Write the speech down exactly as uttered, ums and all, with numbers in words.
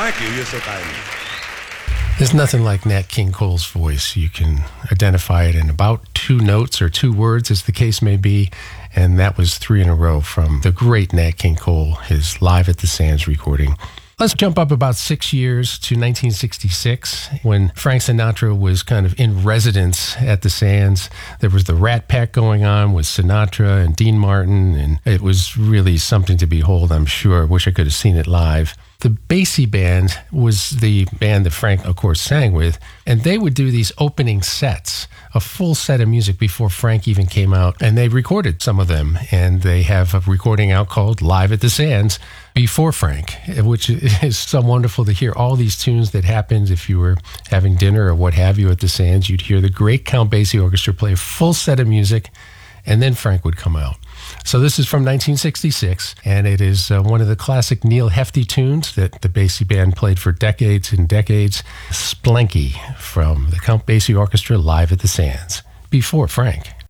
Thank you. You're so kind. There's nothing like Nat King Cole's voice. You can identify it in about two notes or two words, as the case may be, and that was three in a row from the great Nat King Cole, his Live at the Sands recording. Let's jump up about six years to nineteen sixty-six, when Frank Sinatra was kind of in residence at the Sands. There was the Rat Pack going on with Sinatra and Dean Martin, and it was really something to behold, I'm sure. I wish I could have seen it live. The Basie Band was the band that Frank, of course, sang with, and they would do these opening sets, a full set of music before Frank even came out, and they recorded some of them, and they have a recording out called Live at the Sands before Frank, which is so wonderful to hear all these tunes that happened if you were having dinner or what have you at the Sands. You'd hear the great Count Basie Orchestra play a full set of music, and then Frank would come out. So this is from nineteen sixty-six, and it is uh, one of the classic Neil Hefti tunes that the Basie Band played for decades and decades, Splanky, from the Count Basie Orchestra Live at the Sands, before Frank.